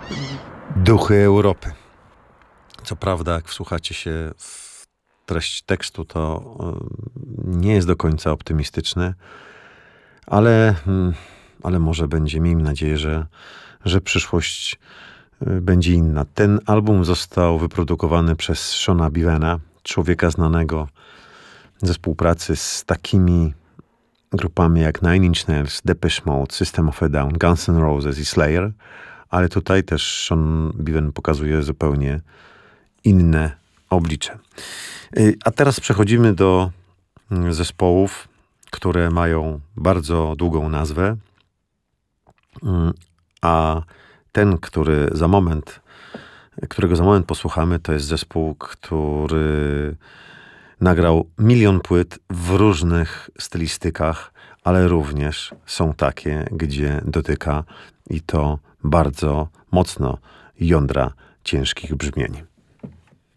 Duchy Europy. Co prawda, jak wsłuchacie się w treść tekstu, to nie jest do końca optymistyczny, ale może będzie, miejmy nadzieję, że przyszłość będzie inna. Ten album został wyprodukowany przez Seana Bivena, człowieka znanego ze współpracy z takimi grupami jak Nine Inch Nails, Depeche Mode, System of a Down, Guns N' Roses i Slayer, ale tutaj też Sean Beaven pokazuje zupełnie inne oblicze. A teraz przechodzimy do zespołów, które mają bardzo długą nazwę, a ten, którego za moment posłuchamy, to jest zespół, który nagrał 1 000 000 płyt w różnych stylistykach, ale również są takie, gdzie dotyka i to bardzo mocno jądra ciężkich brzmień.